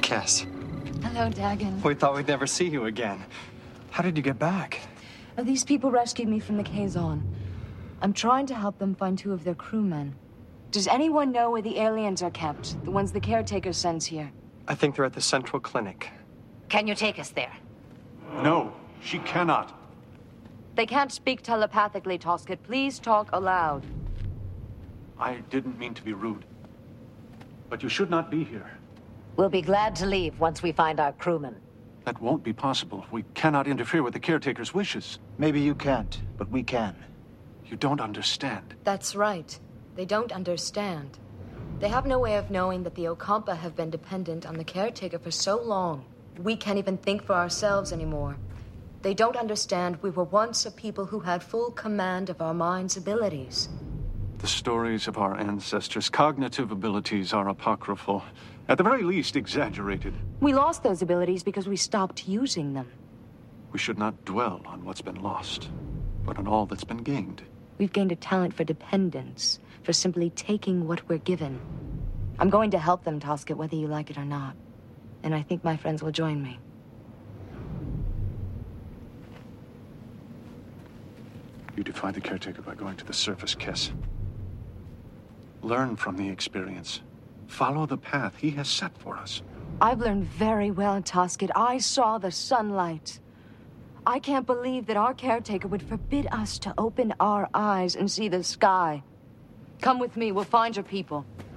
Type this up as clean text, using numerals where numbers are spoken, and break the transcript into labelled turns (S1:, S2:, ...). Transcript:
S1: Kes.
S2: Hello, Dagon.
S1: We thought we'd never see you again. How did you get back?
S2: These people rescued me from the Kazon. I'm trying to help them find 2 of their crewmen. Does anyone know where the aliens are kept? The ones the caretaker sends here?
S1: I think they're at the Central Clinic.
S3: Can you take us there?
S4: No, she cannot.
S2: They can't speak telepathically, Toskett. Please talk aloud.
S4: I didn't mean to be rude. But you should not be here.
S3: We'll be glad to leave once we find our crewmen.
S4: That won't be possible. We cannot interfere with the caretaker's wishes.
S5: Maybe you can't, but we can.
S4: You don't understand.
S2: That's right. They don't understand. They have no way of knowing that the Okampa have been dependent on the caretaker for so long. We can't even think for ourselves anymore. They don't understand we were once a people who had full command of our mind's abilities.
S4: The stories of our ancestors' cognitive abilities are apocryphal. At the very least, exaggerated.
S2: We lost those abilities because we stopped using them.
S4: We should not dwell on what's been lost, but on all that's been gained.
S2: We've gained a talent for dependence, for simply taking what we're given. I'm going to help them, Toskett, whether you like it or not. And I think my friends will join me.
S4: You defy the caretaker by going to the surface, Kes. Learn from the experience. Follow the path he has set for us.
S2: I've learned very well, Toskett. I saw the sunlight. I can't believe that our caretaker would forbid us to open our eyes and see the sky. Come with me, we'll find your people.